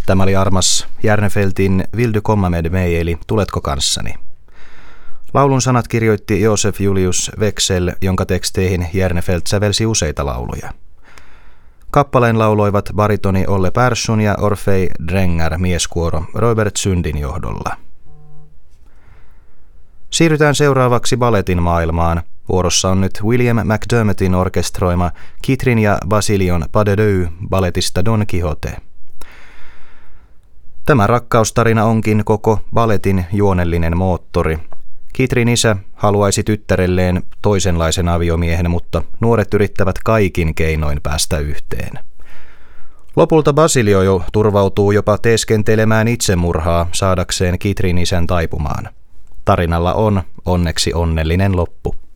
Tämä oli Armas Järnefeltin Vill du komma med mig, eli Tuletko kanssani? Laulun sanat kirjoitti Josef Julius Wexell, jonka teksteihin Järnefelt sävelsi useita lauluja. Kappaleen lauloivat baritoni Olle Persson ja Orfei Drengar mieskuoro Robert Sundin johdolla. Siirrytään seuraavaksi balletin maailmaan. Vuorossa on nyt William McDermottin orkestroima Kitrin ja Basilion Pas de Deux balletista Don Quixote. Tämä rakkaustarina onkin koko balletin juonellinen moottori. Kitrin isä haluaisi tyttärelleen toisenlaisen aviomiehen, mutta nuoret yrittävät kaikin keinoin päästä yhteen. Lopulta Basilio jo turvautuu jopa teeskentelemään itsemurhaa saadakseen Kitrin isän taipumaan. Tarinalla on onneksi onnellinen loppu.